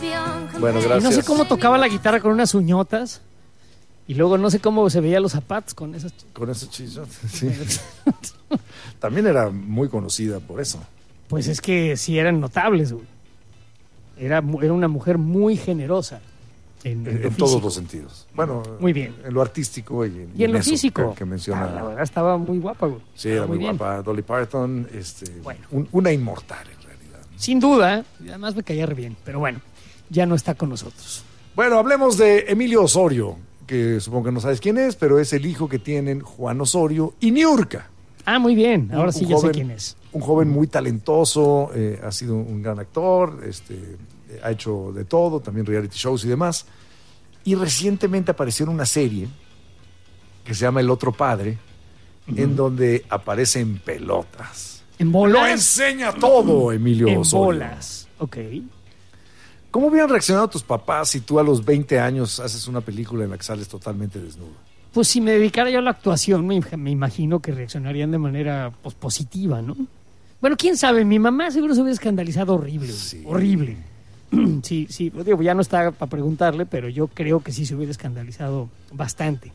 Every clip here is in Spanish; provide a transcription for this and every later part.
Bueno, gracias. Y no sé cómo tocaba la guitarra con unas uñotas. Y luego no sé cómo se veía los zapatos con esas. Con esos chichotes, sí. También era muy conocida por eso. Pues es que sí eran notables, güey. Era una mujer muy generosa. En todos los sentidos. Bueno, muy bien. En lo artístico y en lo físico. Que menciona. La verdad estaba muy guapa, güey. Sí, era muy guapa. Dolly Parton, bueno. Una inmortal en realidad. Sin duda, y además me caía re bien, pero bueno, ya no está con nosotros. Bueno, hablemos de Emilio Osorio, que supongo que no sabes quién es, pero es el hijo que tienen Juan Osorio y Niurka. Ah, muy bien, ahora sí ya sé quién es. Un joven muy talentoso, ha sido un gran actor, ha hecho de todo, también reality shows y demás. Y recientemente apareció en una serie que se llama El Otro Padre, en donde aparece en pelotas. ¿En bolas? Lo enseña todo, Emilio Osorio. En bolas, ok. ¿Cómo hubieran reaccionado tus papás si tú a los 20 años haces una película en la que sales totalmente desnudo? Pues si me dedicara yo a la actuación, me imagino que reaccionarían de manera positiva, ¿no? Bueno, quién sabe, mi mamá seguro se hubiera escandalizado horrible, sí. Horrible. Sí, digo, ya no está para preguntarle, pero yo creo que sí se hubiera escandalizado bastante.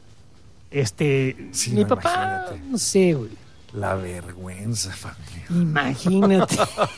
Sí, mi papá, imagínate. No sé, güey. La vergüenza, familia. Imagínate.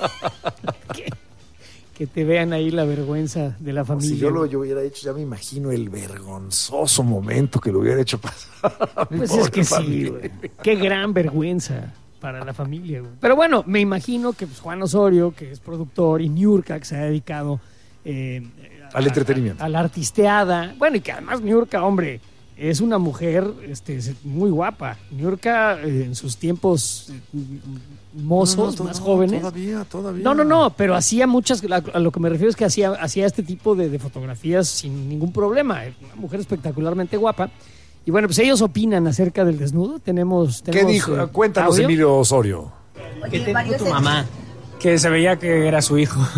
que te vean ahí la vergüenza de la familia. Si yo lo hubiera hecho, ya me imagino el vergonzoso momento que lo hubiera hecho pasar. Pues es que sí, güey. Qué gran vergüenza para la familia, güey. Pero bueno, me imagino que pues, Juan Osorio, que es productor, y Niurka, que se ha dedicado al entretenimiento, a la artisteada. Bueno, y que además Niurka, hombre, es una mujer muy guapa. Niurka en sus tiempos mozos, más jóvenes. Todavía. No, pero hacía muchas, a lo que me refiero es que hacía este tipo de fotografías sin ningún problema. Una mujer espectacularmente guapa. Y bueno, pues ellos opinan acerca del desnudo. Tenemos ¿Qué dijo? Cuéntanos, audio. Emilio Osorio. ¿Qué te dijo tu mamá? Que se veía que era su hijo.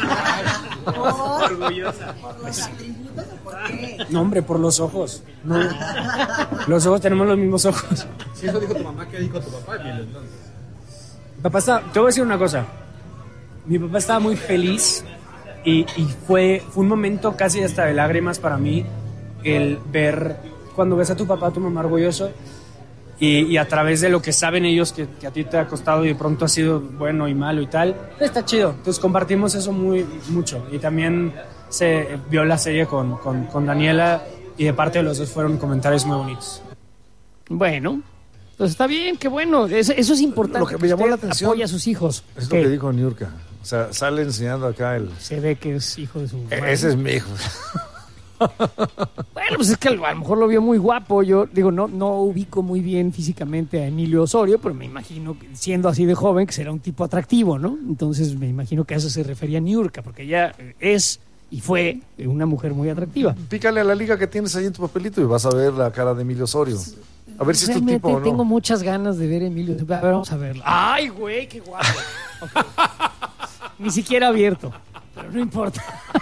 Orgullosa. ¿Por los atributos o por qué? No, hombre, por los ojos. No. Los ojos, tenemos los mismos ojos. Si eso dijo tu mamá, ¿qué dijo tu papá, Emilio, entonces? Papá te voy a decir una cosa. Mi papá estaba muy feliz y fue un momento casi hasta de lágrimas para mí el ver, cuando ves a tu papá, a tu mamá orgulloso y a través de lo que saben ellos que a ti te ha costado y de pronto ha sido bueno y malo y tal, está chido. Entonces compartimos eso mucho y también se vio la serie con Daniela y de parte de los dos fueron comentarios muy bonitos. Bueno, pues está bien, qué bueno. Eso es importante. Lo que me llamó la atención, apoya a sus hijos. Es lo que dijo Niurka. O sea, sale enseñando acá Se ve que es hijo de su madre. Ese es mi hijo. Bueno, pues es que a lo mejor lo vio muy guapo. Yo digo, no ubico muy bien físicamente a Emilio Osorio, pero me imagino que siendo así de joven que será un tipo atractivo, ¿no? Entonces me imagino que a eso se refería Niurka, porque ella es y fue una mujer muy atractiva. Pícale a la liga que tienes ahí en tu papelito y vas a ver la cara de Emilio Osorio. A ver si es tu tipo o no. Tengo muchas ganas de ver a Emilio. A ver, vamos a verlo. ¡Ay, güey, qué guapo! Okay. Ni siquiera abierto, pero no importa.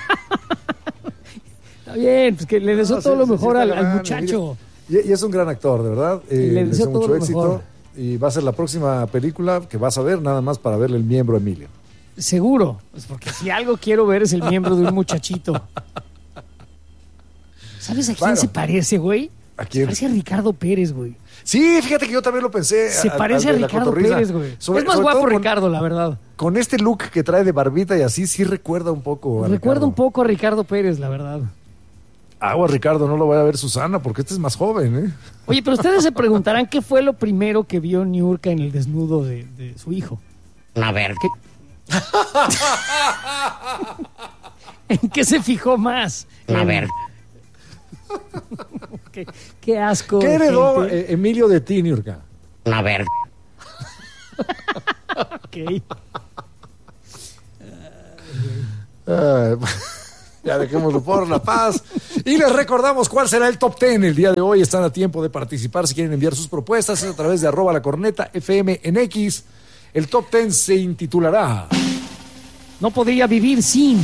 Está bien, pues que le deseo todo lo mejor al muchacho. Y es un gran actor, de verdad. Le deseo todo mucho lo éxito. Mejor. Y va a ser la próxima película que vas a ver nada más para verle el miembro a Emilio. Seguro, pues porque si algo quiero ver es el miembro de un muchachito. ¿Sabes a quién se parece, güey? ¿A quién? Se parece a Ricardo Pérez, güey. Sí, fíjate que yo también lo pensé. Se parece a Ricardo Pérez, güey. Es más guapo Ricardo, la verdad. Con este look que trae de barbita y así, sí recuerda un poco a Recuerda un poco a Ricardo Pérez, la verdad. Agua, Ricardo, no lo vaya a ver Susana, porque este es más joven, ¿eh? Oye, pero ustedes se preguntarán qué fue lo primero que vio Niurka en el desnudo de su hijo. A ver, ¿qué? ¿En qué se fijó más? A ver. Qué asco. ¿Qué heredó Emilio de ti, Niurka? A ver. Ok. Ya dejémoslo por la paz. Y les recordamos cuál será el top 10 el día de hoy. Están a tiempo de participar. Si quieren enviar sus propuestas, es a través de @lacorneta_FM en X. El top 10 se intitulará No podría vivir sin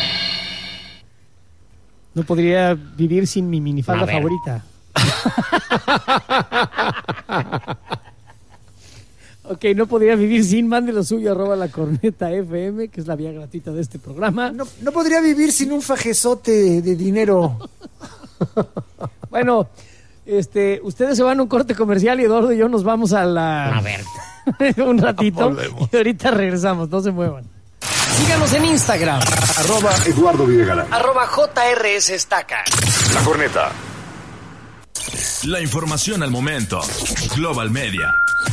mi minifalda favorita. Ok, no podría vivir sin, mande lo suyo, @lacornetafm, que es la vía gratuita de este programa. No podría vivir sin un fajezote de dinero. Bueno, ustedes se van a un corte comercial y Eduardo y yo nos vamos a ver. Un ratito. Volvemos. Y ahorita regresamos, no se muevan. Síganos en Instagram. @Eduardo Videgaray. @JRSestaca. La Corneta. La información al momento. Global Media.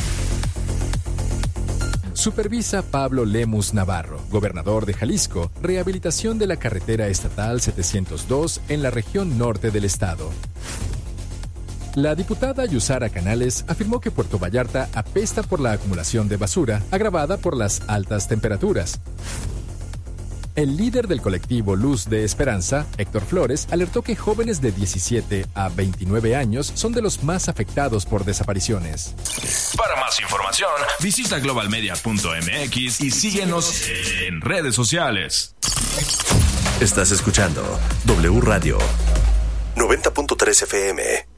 Supervisa Pablo Lemus Navarro, gobernador de Jalisco, rehabilitación de la carretera estatal 702 en la región norte del estado. La diputada Yusara Canales afirmó que Puerto Vallarta apesta por la acumulación de basura agravada por las altas temperaturas. El líder del colectivo Luz de Esperanza, Héctor Flores, alertó que jóvenes de 17 a 29 años son de los más afectados por desapariciones. Para más información, visita globalmedia.mx y síguenos en redes sociales. Estás escuchando W Radio 90.3 FM.